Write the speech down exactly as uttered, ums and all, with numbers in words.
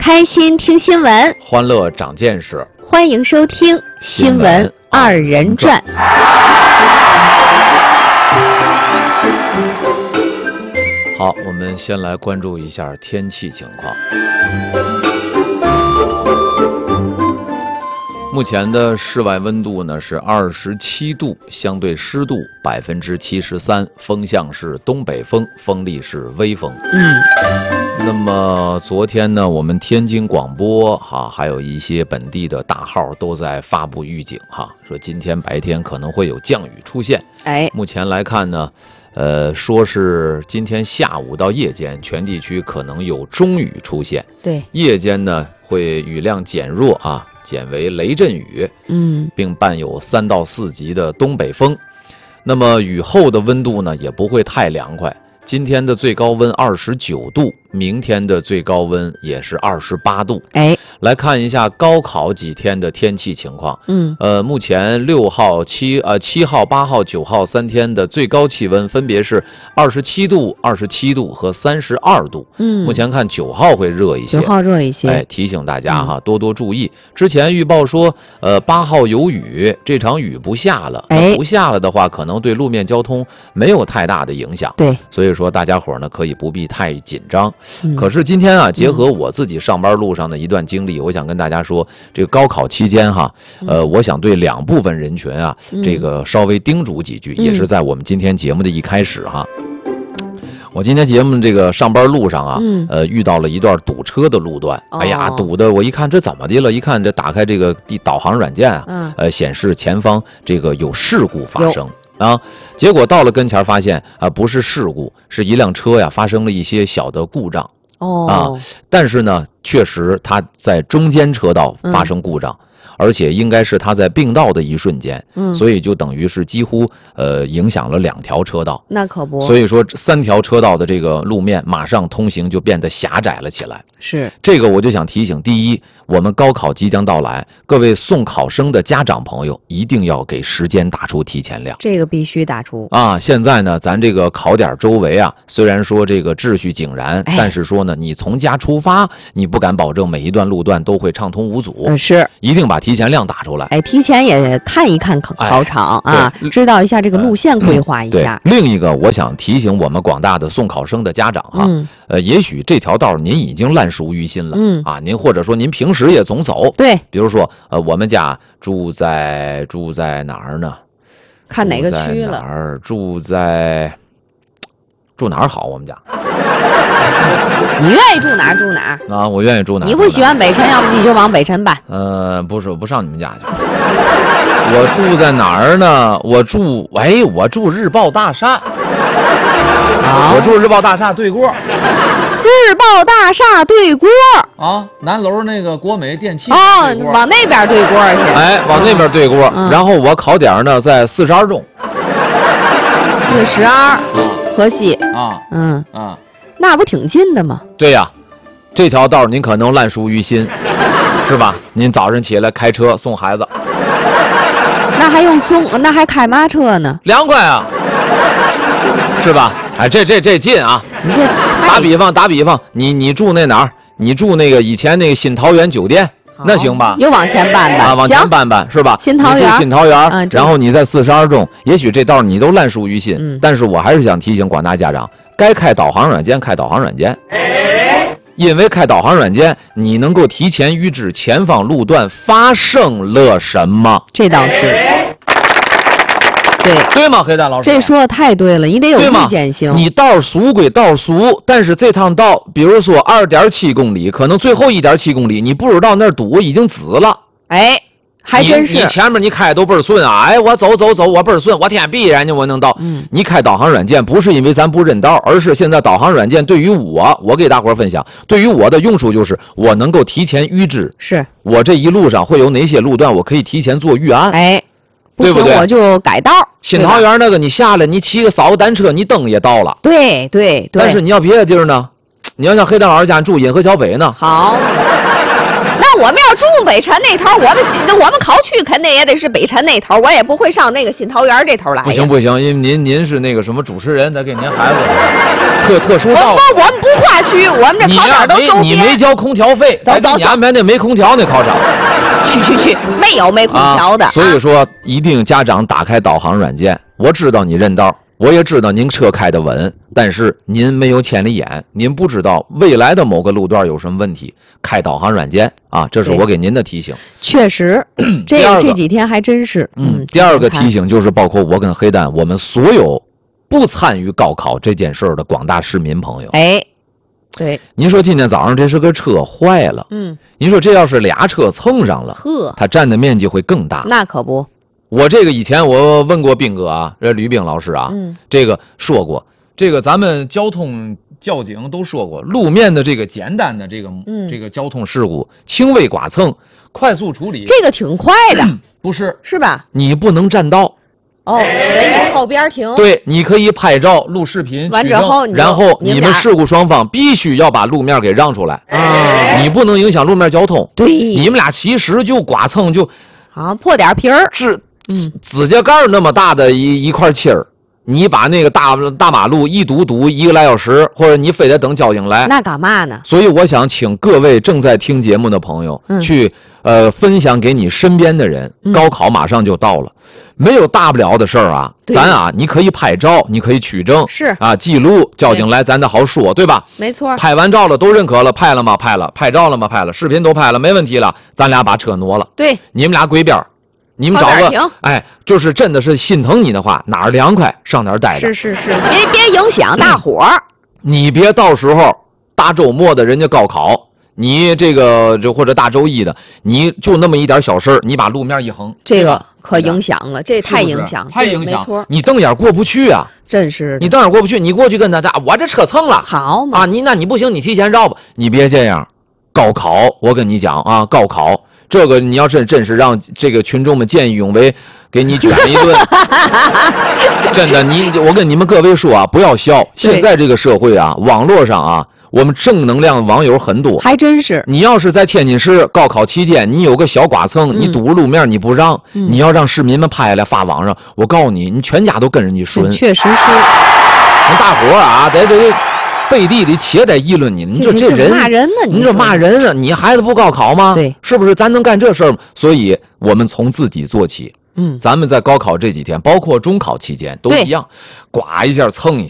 开心听新闻， 欢乐长见识， 欢迎收听《新闻二人转》。 好，我们先来关注一下天气情况。目前的室外温度呢是二十七度，相对湿度百分之七十三，风向是东北风，风力是微风。 嗯， 那么昨天呢，我们天津广播哈，还有一些本地的大号都在发布预警哈，说今天白天可能会有降雨出现。 哎， 目前来看呢，呃，说是今天下午到夜间，全地区可能有中雨出现。 对， 夜间呢会雨量减弱啊。减为雷阵雨， 嗯， 并伴有三到四级的东北风。那么雨后的温度呢，也不会太凉快。今天的最高温二十九度，明天的最高温也是二十八度。 哎， 来看一下高考几天的天气情况。 嗯， 呃，目前六号、七呃七号、八号、九号三天的最高气温分别是二十七度、二十七度和三十二度。 嗯， 目前看九号会热一些， 九号热一些。 哎，提醒大家哈，嗯、多多注意。之前预报说，呃，八号有雨，这场雨不下了。 哎， 不下了的话，可能对路面交通没有太大的影响。 对，所以说大家伙呢可以不必太紧张。 嗯、 可是今天啊，结合我自己上班路上的一段经历，嗯、我想跟大家说，这个高考期间哈，呃，我想对两部分人群啊， 嗯、 这个稍微叮嘱几句， 嗯、 也是在我们今天节目的一开始哈。我今天节目这个上班路上啊， 嗯、 呃，遇到了一段堵车的路段。 哦、 哎呀，堵的我一看这怎么的了？一看这打开这个导航软件啊， 嗯、 呃，显示前方这个有事故发生。啊，结果到了跟前发现啊，不是事故，是一辆车呀发生了一些小的故障。 哦， 啊，但是呢，确实它在中间车道发生故障。嗯，而且应该是它在并道的一瞬间， 嗯， 所以就等于是几乎呃影响了两条车道。 那可不， 所以说三条车道的这个路面马上通行就变得狭窄了起来。 是这个我就想提醒：第一，我们高考即将到来，各位送考生的家长朋友一定要给时间打出提前量。 这个必须打出啊！现在呢，咱这个考点周围啊，虽然说这个秩序井然， 哎、 但是说呢，你从家出发，你不敢保证每一段路段都会畅通无阻。 嗯，是， 一定把提前量打出来。 哎，提前也看一看考考场、 哎、 啊，知道一下这个路线规划一下、 嗯。另一个，我想提醒我们广大的送考生的家长哈， 嗯、 呃，也许这条道您已经烂熟于心了， 嗯啊，您或者说您平时也总走， 对， 比如说呃，我们家住在住在哪儿呢？ 看哪个区了？ 哪儿住在住哪儿好？我们家。 你愿意住哪儿住哪儿啊？我愿意住哪儿。 你不喜欢北辰，要不你就往北辰搬。 呃，不是，我不上你们家去。我住在哪儿呢？我住，哎，我住日报大厦。 好， 我住日报大厦对过。 日报大厦对过啊，南楼那个国美电器。 哦，往那边对过去。 哎，往那边对过。 嗯、 然后我考点呢在四十二中。 四十二，河西啊， 嗯啊。 那不挺近的吗？ 对呀，这条道您可能烂熟于心，是吧？您早上起来开车送孩子， 那还用送？那还开嘛车呢？ 凉快啊，是吧？哎，这这这近啊！ 你这打比方，打比方，你你住那哪儿？你住那个以前那个新桃园酒店，那行吧？ 又往前搬搬啊，往前搬搬是吧？ 新桃园， 新桃园， 嗯、 然后你在四十二中，也许这道你都烂熟于心， 嗯、 但是我还是想提醒广大家长。该开导航软件，开导航软件，因为开导航软件，你能够提前预知前方路段发生了什么。 这倒是，对对吗？黑蛋老师， 这说的太对了，你得有预见性。 你道俗归道俗，但是这趟道，比如说二点七公里，可能最后一点七公里，你不知道那儿堵已经紫了。 哎。还真是你, 你前面你开都倍儿顺啊！哎，我走走走，我倍儿顺，我天必然我能到。 嗯， 你开导航软件不是因为咱不认道，而是现在导航软件对于我，我给大伙儿分享，对于我的用处就是我能够提前预知， 是我这一路上会有哪些路段，我可以提前做预案。 哎，不行对不对？ 我就改道。 新桃园那个你下来，你骑个扫个单车，你蹬也到了。 对对对。 但是你要别的地儿呢，你要像黑蛋老师家住颐和桥北呢。 好。那我们要住北辰那头，我们新我们考区肯定也得是北辰那头，我也不会上那个新桃园这头来。 不行不行，因为您您是那个什么主持人，得给您孩子特特殊照顾。 我们不跨区，我们这考点都周边。 你没交空调费， 走走， 你安排那没空调那考场。 去去去，没有没空调的。 啊、所以说，一定家长打开导航软件。我知道你认道，我也知道您车开得稳，但是您没有千里眼，您不知道未来的某个路段有什么问题。开导航软件啊，这是我给您的提醒。 确实，这这几天还真是。 嗯，第二个提醒就是包括我跟黑蛋，我们所有不参与高考这件事儿的广大市民朋友。 哎。对， 您说今天早上这是个车坏了， 嗯， 您说这要是俩车蹭上了， 呵， 它占的面积会更大。 那可不， 我这个以前我问过斌哥啊，这吕冰老师啊， 嗯， 这个说过，这个咱们交通交警都说过，路面的这个简单的这个、嗯、这个交通事故，轻微剐蹭，快速处理， 这个挺快的， 不是是吧？ 你不能占道。 哦，给你后边停。 对，你可以拍照、录视频， 完之后， 然后你们事故双方必须要把路面给让出来啊！你不能影响路面交通。 对， 你们俩其实就剐蹭就啊破点皮儿， 指嗯指甲盖那么大的一一块漆儿，你把那个大大马路一堵堵一个来小时，或者你非得等交警来， 那干嘛呢？ 所以我想请各位正在听节目的朋友、嗯、去呃分享给你身边的人、嗯，高考马上就到了。没有大不了的事儿啊，咱啊，你可以拍照，你可以取证， 是啊，记录，交警来咱得好说，对吧？ 没错。 拍完照了都认可了，拍了吗？拍了，拍照了吗？拍了，视频都拍了，没问题了，咱俩把车挪了。 对， 你们俩归边，你们找个，哎，就是真的是心疼你的话，哪儿凉快上哪儿待着。 是是是，别别影响大伙儿、嗯。 你别到时候大周末的人家高考。你这个就或者大周一的，你就那么一点小事儿，你把路面一横， 这个可影响了，这太影响， 太影响， 没错， 你瞪眼过不去啊， 真是， 你瞪眼过不去，你过去跟他打，我这车蹭了， 好嘛， 啊，你那你不行，你提前绕吧，你别这样，高考，我跟你讲啊，高考这个你要真真是让这个群众们见义勇为，给你卷一顿，真的，你我跟你们各位说啊，不要笑，现在这个社会啊，网络上啊。我们正能量网友很多， 还真是。 你要是在天津市高考期间，你有个小剐蹭，你堵路面你不让、嗯，你要让市民们拍来发网上，我告诉你，你全家都跟着你顺。 确实是。 那大伙儿啊，得得背地里且得议论你，你说这人骂人呢？ 你这骂人啊！你孩子不高考吗？ 对， 是不是？咱能干这事儿吗？所以我们从自己做起。嗯，咱们在高考这几天，包括中考期间都一样，剐一下蹭一下。